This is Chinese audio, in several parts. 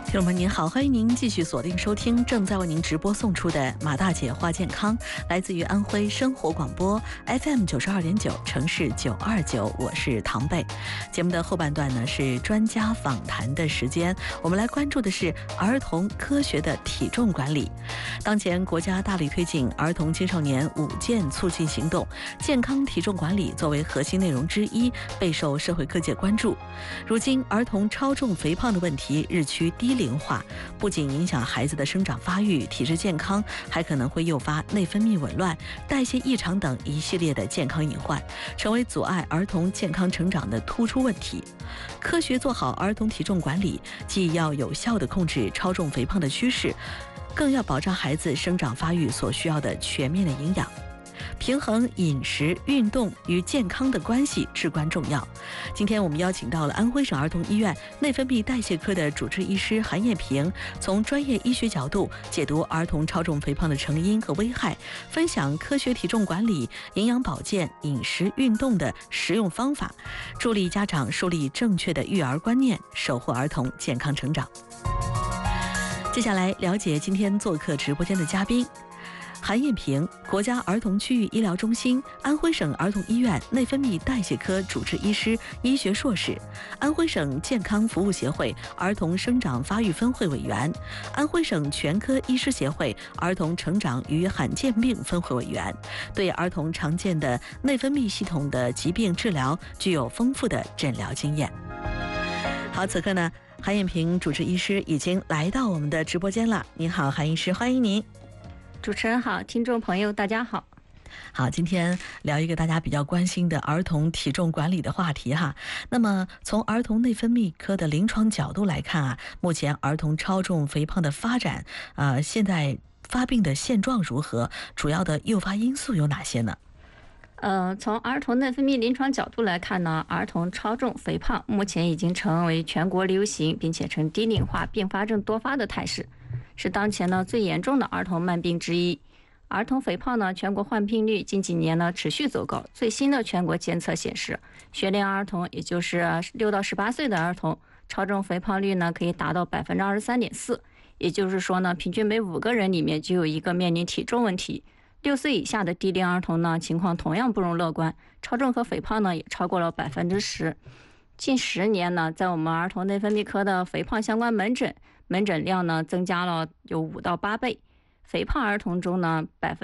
听众朋友您好，欢迎您继续锁定收听正在为您直播送出的马大姐话健康，来自于安徽生活广播 FM 92.9城市929，我是唐贝。节目的后半段呢是专家访谈的时间，我们来关注的是儿童科学的体重管理。当前国家大力推进儿童青少年5健促进行动，健康体重管理作为核心内容之一，备受社会各界关注。如今儿童超重肥胖的问题日趋低龄化，不仅影响孩子的生长发育、体质健康，还可能会诱发内分泌紊乱、代谢异常等一系列的健康隐患，成为阻碍儿童健康成长的突出问题。科学做好儿童体重管理，既要有效地控制超重肥胖的趋势，更要保障孩子生长发育所需要的全面的营养。平衡饮食、运动与健康的关系至关重要。今天我们邀请到了安徽省儿童医院内分泌代谢科的主治医师韩艳萍，从专业医学角度解读儿童超重肥胖的成因和危害，分享科学体重管理、营养保健、饮食、运动的实用方法，助力家长树立正确的育儿观念，守护儿童健康成长。接下来了解今天做客直播间的嘉宾。韩艳萍，国家儿童区域医疗中心安徽省儿童医院内分泌代谢科主治医师、医学硕士，安徽省健康服务协会儿童生长发育分会委员，安徽省全科医师协会儿童成长与罕见病分会委员，对儿童常见的内分泌系统的疾病治疗具有丰富的诊疗经验。好，此刻呢，韩艳萍主治医师已经来到我们的直播间了。您好，韩医师，欢迎您。 主持人好，听众朋友大家好。 好，今天聊一个大家比较关心的儿童体重管理的话题哈。那么从儿童内分泌科的临床角度来看啊，目前儿童超重肥胖的发展现在发病的现状如何？主要的诱发因素有哪些呢？ 从儿童内分泌临床角度来看呢，儿童超重肥胖目前已经成为全国流行，并且呈低龄化并发症多发的态势，是当前呢最严重的儿童慢病之一。儿童肥胖呢，全国患病率近几年呢持续走高。最新的全国监测显示，学龄儿童，也就是6到18岁的儿童，超重肥胖率呢可以达到23.4%，也就是说呢，平均每5个人里面就有1个面临体重问题。6岁以下的低龄儿童呢，情况同样不容乐观，超重和肥胖呢也超过了10%。近10年呢，在我们儿童内分泌科的肥胖相关门诊量呢增加了有5到8倍。肥胖儿童中呢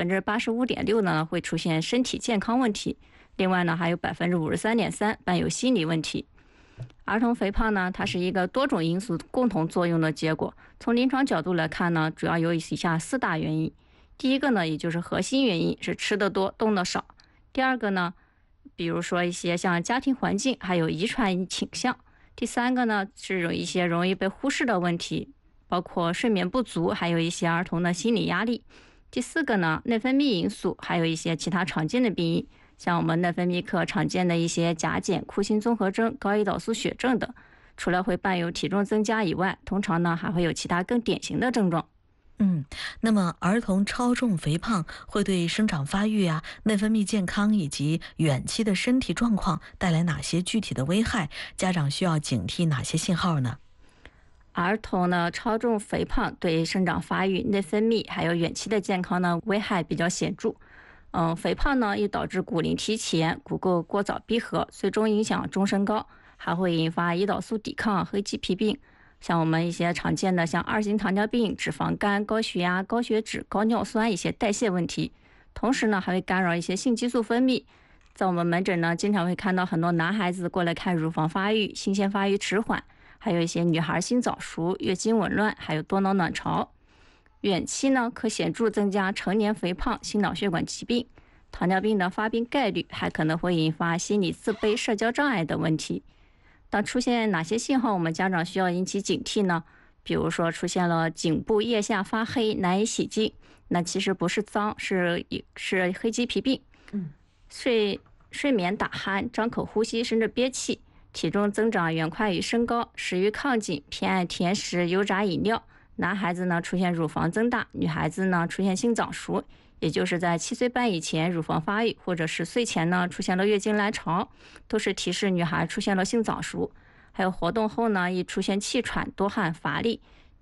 ，85.6%呢会出现身体健康问题，另外呢还有53.3%伴有心理问题。儿童肥胖呢，它是一个多种因素共同作用的结果。从临床角度来看呢，主要有以下4大原因。第一个呢，也就是核心原因是吃得多，动得少。第二个呢，比如说一些像家庭环境，还有遗传倾向。第三个呢，是有一些容易被忽视的问题，包括睡眠不足，还有一些儿童的心理压力。第四个呢，内分泌因素，还有一些其他常见的病因，像我们内分泌科常见的一些甲减、库欣综合征、高胰岛素血症等。除了会伴有体重增加以外，通常呢还会有其他更典型的症状。 那么儿童超重肥胖会对生长发育内分泌健康以及远期的身体状况带来哪些具体的危害？家长需要警惕哪些信号呢？ 儿童呢超重肥胖对生长发育、内分泌还有远期的健康呢危害比较显著。肥胖呢易导致骨龄提前、骨垢过早闭合，最终影响终身高，还会引发胰岛素抵抗、黑棘皮病。像我们一些常见的像2型糖尿病、脂肪肝、高血压、高血脂、高尿酸一些代谢问题，同时呢还会干扰一些性激素分泌。在我们门诊呢，经常会看到很多男孩子过来看乳房发育、性腺发育迟缓，还有一些女孩性早熟、月经紊乱，还有多囊卵巢。远期呢可显著增加成年肥胖、心脑血管疾病。糖尿病的发病概率还可能会引发心理自卑、社交障碍的问题。当出现哪些信号，我们家长需要引起警惕呢？比如说出现了颈部腋下发黑、难以洗净，那其实不是脏，是黑棘皮病。睡眠打鼾、张口呼吸甚至憋气，体重增长远快于身高，食欲亢进，偏爱甜食、油炸饮料。男孩子呢出现乳房增大，女孩子呢出现性早熟，也就是在7岁半以前乳房发育，或者10岁前呢出现了月经来潮，都是提示女孩出现了性早熟。还有活动后呢易出现气喘、多汗、乏力，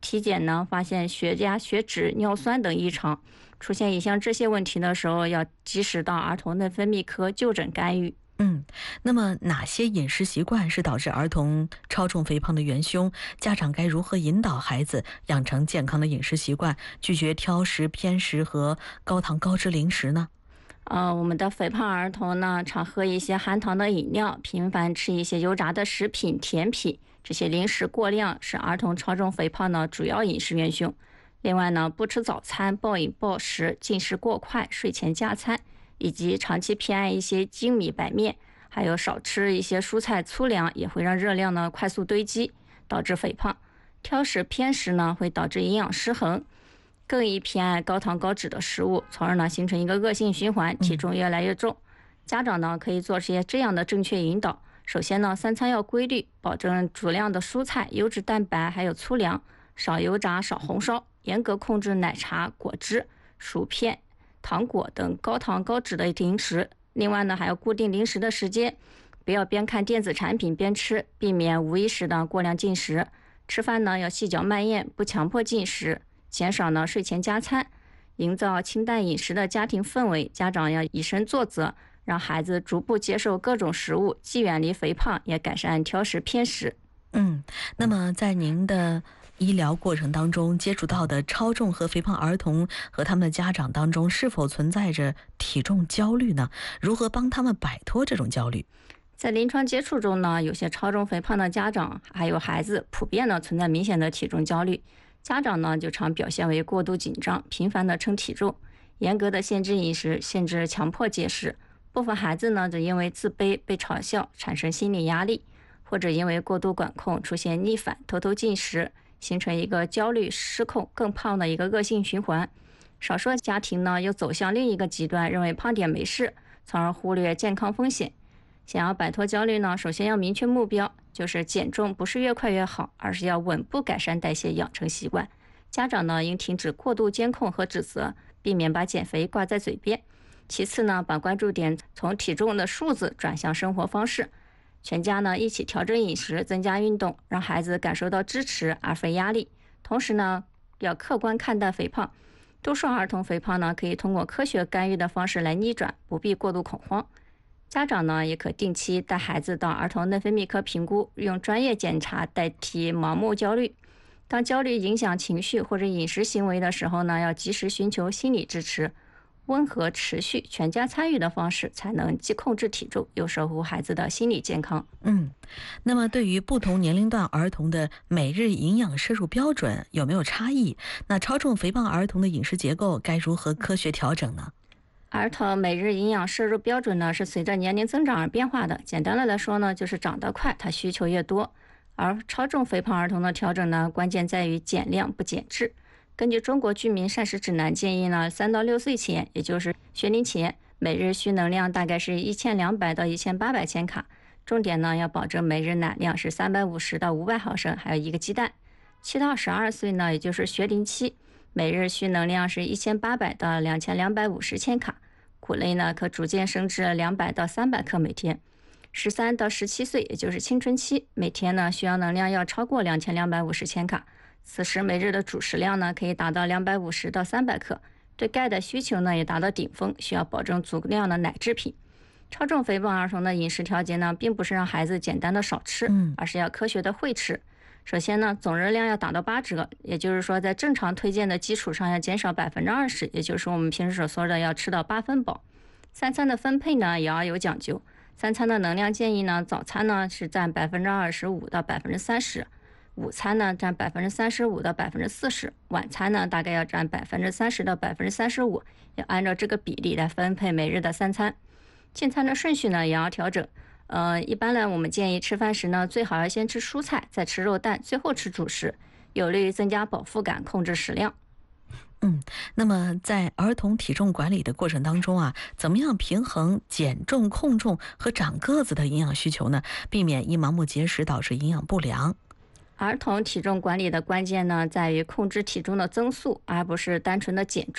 体检呢发现血压、血脂、尿酸等异常，出现以上这些问题的时候，要及时到儿童内分泌科就诊干预。 那么哪些饮食习惯是导致儿童超重肥胖的元凶？家长该如何引导孩子养成健康的饮食习惯，拒绝挑食、偏食和高糖高脂零食呢？ 我们的肥胖儿童呢，常喝一些含糖的饮料，频繁吃一些油炸的食品、甜品，这些零食过量是儿童超重肥胖的主要饮食元凶。另外呢，不吃早餐、暴饮暴食、进食过快、睡前加餐，以及长期偏爱一些精米白面，还有少吃一些蔬菜粗粮，也会让热量呢快速堆积，导致肥胖。挑食偏食呢，会导致营养失衡，更易偏爱高糖高脂的食物，从而呢形成一个恶性循环，体重越来越重。家长呢可以做些这样的正确引导。首先呢，三餐要规律，保证足量的蔬菜、优质蛋白，还有粗粮，少油炸、少红烧，严格控制奶茶、果汁、薯片、糖果等高糖高脂的零食。另外呢，还要固定零食的时间，不要边看电子产品边吃，避免无意识的过量进食。吃饭呢要细嚼慢咽，不强迫进食，减少呢睡前加餐，营造清淡饮食的家庭氛围。家长要以身作则，让孩子逐步接受各种食物，既远离肥胖，也改善挑食偏食。 那么在您的医疗过程当中接触到的超重和肥胖儿童和他们的家长当中，是否存在着体重焦虑呢？如何帮他们摆脱这种焦虑？ 在临床接触中呢，有些超重肥胖的家长还有孩子，普遍呢存在明显的体重焦虑。家长呢就常表现为过度紧张，频繁的称体重，严格的限制饮食，限制强迫节食。部分孩子呢则因为自卑、被嘲笑，产生心理压力，或者因为过度管控出现逆反、偷偷进食，形成一个焦虑、失控、更胖的一个恶性循环。少数家庭呢又走向另一个极端，认为胖点没事，从而忽略健康风险。想要摆脱焦虑呢，首先要明确目标，就是减重不是越快越好，而是要稳步改善代谢，养成习惯。家长呢应停止过度监控和指责，避免把减肥挂在嘴边。其次呢，把关注点从体重的数字转向生活方式，全家呢一起调整饮食，增加运动，让孩子感受到支持而非压力。同时呢，要客观看待肥胖，多数儿童肥胖呢可以通过科学干预的方式来逆转，不必过度恐慌。家长呢也可定期带孩子到儿童内分泌科评估，用专业检查代替盲目焦虑。当焦虑影响情绪或者饮食行为的时候呢，要及时寻求心理支持，温和、持续、全家参与的方式，才能既控制体重，又守护孩子的心理健康。 那么对于不同年龄段儿童的每日营养摄入标准有没有差异？那超重肥胖儿童的饮食结构该如何科学调整呢？ 儿童每日营养摄入标准呢是随着年龄增长而变化的。简单的来说呢，就是长得快，它需求越多。而超重肥胖儿童的调整呢，关键在于减量不减质。根据中国居民膳食指南建议呢，3到6岁前，也就是学龄前，每日需能量大概是1200到1800千卡。重点呢要保证每日奶量是350到500毫升，还有一个鸡蛋。7到12岁呢，也就是学龄期，每日需能量是1800到2250千卡，谷类呢可逐渐升至200到300克每天。13到17岁，也就是青春期，每天呢需要能量要超过2250千卡，此时每日的主食量呢可以达到250到300克。对钙的需求呢也达到顶峰，需要保证足量的奶制品。超重肥胖儿童的饮食调节呢，并不是让孩子简单的少吃，而是要科学的会吃。首先呢，总热量要打到8折，也就是说在正常推荐的基础上要减少20%，也就是我们平时所说的要吃到8分饱。三餐的分配呢也要有讲究，三餐的能量建议呢，早餐呢是占25%到30%，午餐呢占35%到40%，晚餐呢大概要占30%到35%，要按照这个比例来分配每日的三餐。进餐的顺序呢也要调整。一般呢，我们建议吃饭时呢，最好要先吃蔬菜，再吃肉蛋，最后吃主食，有利于增加饱腹感，控制食量。 那么在儿童体重管理的过程当中啊，怎么样平衡减重、控重和长个子的营养需求呢？避免因盲目节食导致营养不良。 儿童体重管理的关键呢，在于控制体重的增速，而不是单纯的减重。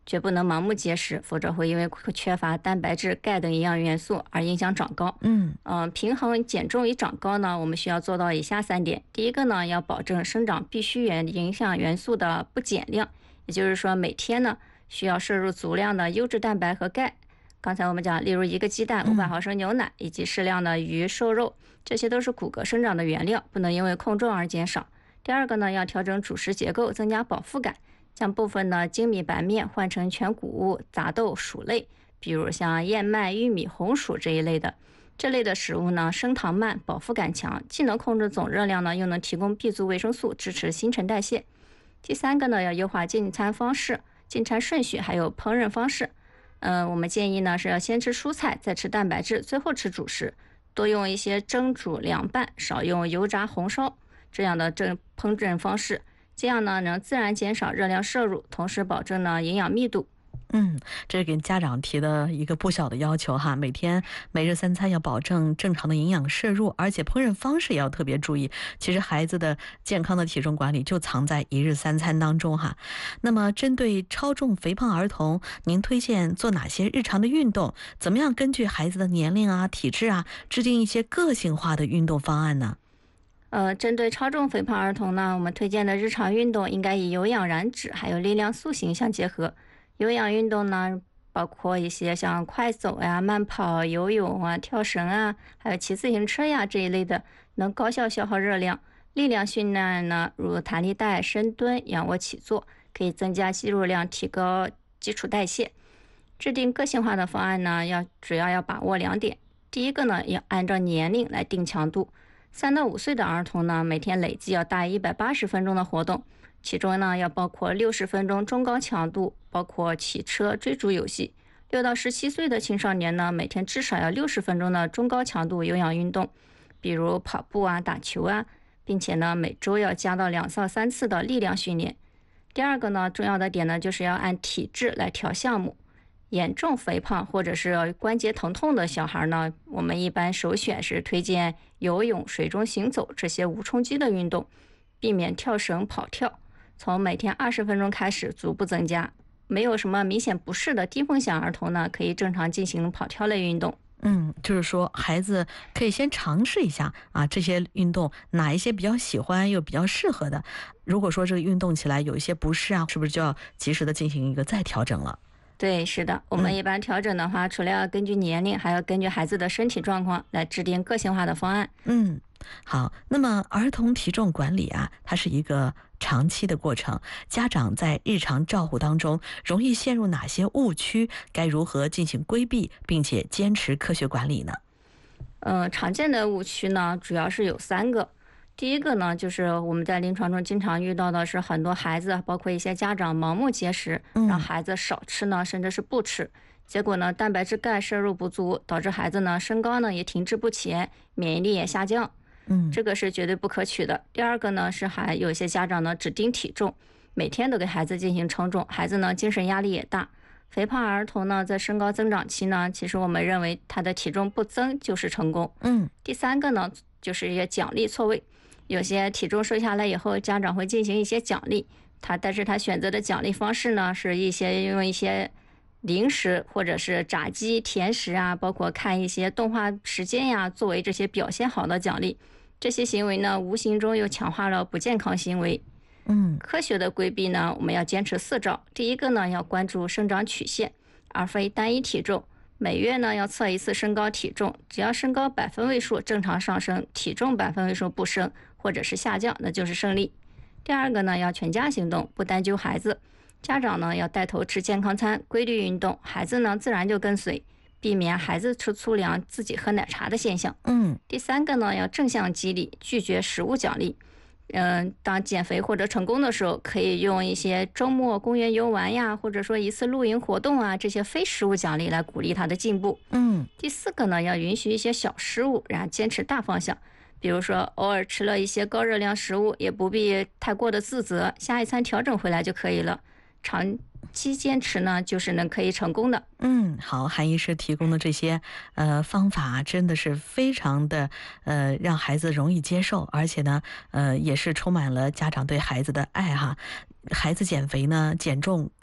绝不能盲目节食，否则会因为缺乏蛋白质、钙等营养元素而影响长高。平衡减重与长高呢，我们需要做到以下3点。第一个呢，要保证生长必需营养元素的不减量，也就是说每天呢需要摄入足量的优质蛋白和钙。刚才我们讲，例如1个鸡蛋、500毫升牛奶以及适量的鱼、瘦肉，这些都是骨骼生长的原料，不能因为控重而减少。第二个呢，要调整主食结构，增加饱腹感，将部分的精米白面换成全谷物、杂豆、薯类，比如像燕麦、玉米、红薯这一类的。这类的食物呢，升糖慢，饱腹感强，既能控制总热量呢，又能提供 B 族维生素，支持新陈代谢。第三个呢，要优化进餐方式、进餐顺序，还有烹饪方式。我们建议呢是要先吃蔬菜，再吃蛋白质，最后吃主食，多用一些蒸煮凉拌，少用油炸红烧这样的烹饪方式，这样呢能自然减少热量摄入，同时保证呢营养密度。 这是给家长提的一个不小的要求哈，每日3餐要保证正常的营养摄入，而且烹饪方式也要特别注意。其实孩子的健康的体重管理就藏在1日3餐当中哈。那么针对超重肥胖儿童，您推荐做哪些日常的运动？怎么样根据孩子的年龄啊、体质啊，制定一些个性化的运动方案呢？ 针对超重肥胖儿童呢，我们推荐的日常运动应该以有氧燃脂还有力量塑形相结合。有氧运动呢，包括一些像快走呀、慢跑、游泳啊、跳绳啊，还有骑自行车呀这一类的，能高效消耗热量。力量训练呢，如弹力带、深蹲、仰卧起坐，可以增加肌肉量，提高基础代谢。制定个性化的方案呢，主要要把握2点。第一个呢，要按照年龄来定强度。3到5岁的儿童呢，每天累计要大于180分钟的活动。其中呢，要包括60分钟中高强度，包括骑车、追逐游戏。6到17岁的青少年呢，每天至少要60分钟的中高强度有氧运动，比如跑步啊、打球啊，并且呢，每周要加到2到3次的力量训练。第二个呢，重要的点呢，就是要按体质来调项目。严重肥胖或者是关节疼痛的小孩呢，我们一般首选是推荐游泳、水中行走这些无冲击的运动，避免跳绳、跑跳。从每天20分钟开始逐步增加，没有什么明显不适的低风险儿童呢，可以正常进行跑跳类运动。 就是说孩子可以先尝试一下啊，这些运动哪一些比较喜欢又比较适合的。如果说这个运动起来有一些不适啊，是不是就要及时的进行一个再调整了？ 对，是的，我们一般调整的话，除了要根据年龄，还要根据孩子的身体状况来制定个性化的方案。 好，那么儿童体重管理啊，它是一个长期的过程，家长在日常照护当中容易陷入哪些误区？该如何进行规避，并且坚持科学管理呢？ 常见的误区呢，主要是有3个。第一个呢，就是我们在临床中经常遇到的是很多孩子，包括一些家长盲目节食，让孩子少吃呢，甚至是不吃。结果呢，蛋白质、钙摄入不足，导致孩子呢身高呢也停滞不前，免疫力也下降。这个是绝对不可取的。第二个呢，是还有一些家长呢只盯体重，每天都给孩子进行称重，孩子呢精神压力也大。肥胖儿童呢在身高增长期呢，其实我们认为他的体重不增就是成功。第三个呢，就是一些奖励错位。有些体重瘦下来以后，家长会进行一些奖励但是他选择的奖励方式呢，是用一些零食或者是炸鸡、甜食啊，包括看一些动画时间呀，作为这些表现好的奖励。这些行为呢，无形中又强化了不健康行为。科学的规避呢，我们要坚持4招。第一个呢，要关注生长曲线，而非单一体重。每月呢要测一次身高体重，只要身高百分位数正常上升，体重百分位数不升或者是下降，那就是胜利。第二个呢，要全家行动，不单就孩子。家长呢要带头吃健康餐，规律运动，孩子呢自然就跟随，避免孩子吃粗粮自己喝奶茶的现象。第三个呢，要正向激励，拒绝食物奖励。当减肥或者成功的时候，可以用一些周末公园游玩呀，或者说一次露营活动啊，这些非食物奖励来鼓励他的进步。第4个呢，要允许一些小失误，然后坚持大方向。比如说偶尔吃了一些高热量食物，也不必太过的自责，下一餐调整回来就可以了。长期坚持呢，就是可以成功的。 好，韩医师提供的这些方法真的是非常的让孩子容易接受，而且呢也是充满了家长对孩子的爱哈。孩子减肥呢减重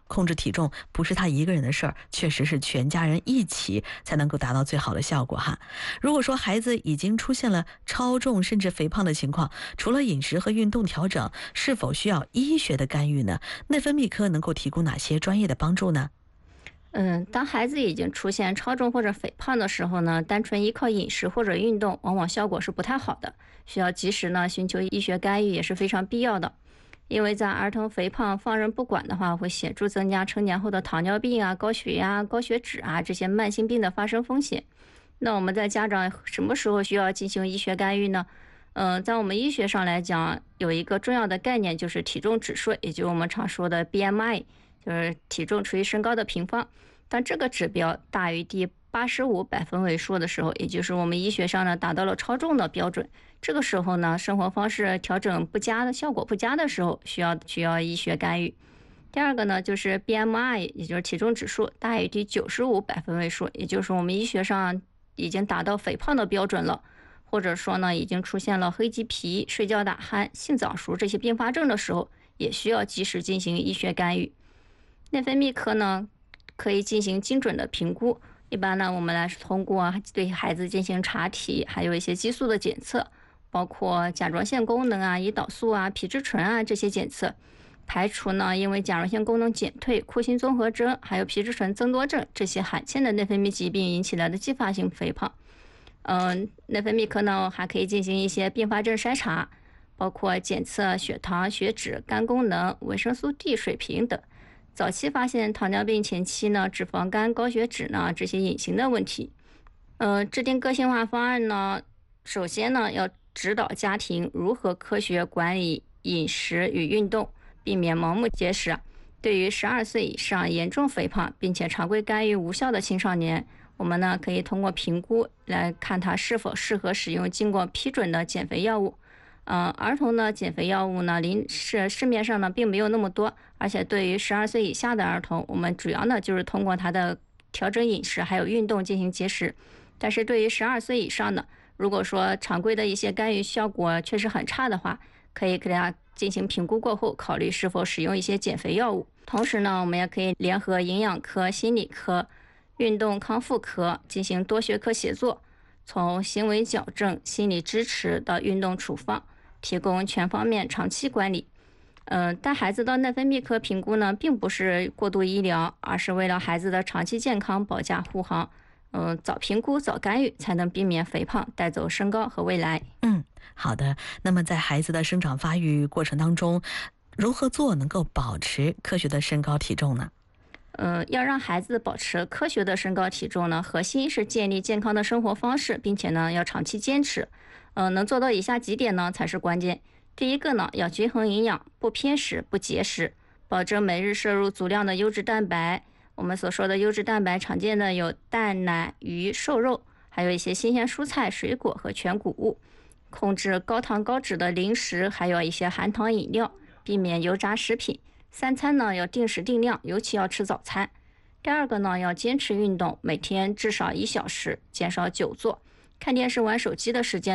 控制体重不是他一个人的事儿，确实是全家人一起才能够达到最好的效果哈。如果说孩子已经出现了超重甚至肥胖的情况，除了饮食和运动调整，是否需要医学的干预呢？内分泌科能够提供哪些专业的帮助呢？ 当孩子已经出现超重或者肥胖的时候呢，单纯依靠饮食或者运动，往往效果是不太好的，需要及时呢寻求医学干预也是非常必要的。因为在儿童肥胖放任不管的话，会显著增加成年后的糖尿病啊、高血压、高血脂啊这些慢性病的发生风险。那我们在家长什么时候需要进行医学干预呢？在我们医学上来讲，有一个重要的概念就是体重指数，也就是我们常说的 BMI， 就是体重除以身高的平方。当这个指标大于第85百分位数的时候，也就是我们医学上呢达到了超重的标准。这个时候呢，生活方式调整不佳的效果不佳的时候，需要医学干预。第二个呢，就是 BMI， 也就是体重指数大于第95百分位数，也就是我们医学上已经达到肥胖的标准了，或者说呢，已经出现了黑鸡皮、睡觉打鼾、性早熟这些并发症的时候，也需要及时进行医学干预。内分泌科呢，可以进行精准的评估。一般呢，我们来通过对孩子进行查体，还有一些激素的检测，包括甲状腺功能啊、胰岛素啊、皮质醇啊这些检测，排除呢因为甲状腺功能减退、库欣综合征还有皮质醇增多症这些罕见的内分泌疾病引起来的继发性肥胖。内分泌科呢还可以进行一些并发症筛查，包括检测血糖、血脂、肝功能、维生素 D 水平等。早期发现糖尿病前期呢，脂肪肝、高血脂呢这些隐形的问题。制定个性化方案呢，首先呢要指导家庭如何科学管理饮食与运动，避免盲目节食。对于12岁以上严重肥胖并且常规干预无效的青少年，我们呢可以通过评估来看他是否适合使用经过批准的减肥药物。儿童的减肥药物呢，市面上呢并没有那么多，而且对于12岁以下的儿童，我们主要呢就是通过他的调整饮食还有运动进行节食。但是对于12岁以上的，如果说常规的一些干预效果确实很差的话，可以给大家进行评估过后，考虑是否使用一些减肥药物。同时呢，我们也可以联合营养科、心理科、运动康复科进行多学科协作，从行为矫正、心理支持到运动处方，提供全方面长期管理。带孩子到内分泌科评估呢，并不是过度医疗，而是为了孩子的长期健康保驾护航。早评估早干预，才能避免肥胖带走身高和未来。 好的。那么在孩子的生长发育过程当中，如何做能够保持科学的身高体重呢？ 要让孩子保持科学的身高体重呢，核心是建立健康的生活方式，并且呢要长期坚持。能做到以下几点呢才是关键。第一个呢，要均衡营养，不偏食不节食，保证每日摄入足量的优质蛋白。我们所说的优质蛋白常见的有蛋、奶、鱼、瘦肉，还有一些新鲜蔬菜、水果和全谷物。控制高糖高脂的零食，还有一些含糖饮料，避免油炸食品。3餐呢要定时定量，尤其要吃早餐。第二个呢，要坚持运动，每天至少1小时，减少久坐。看电视玩手机的时间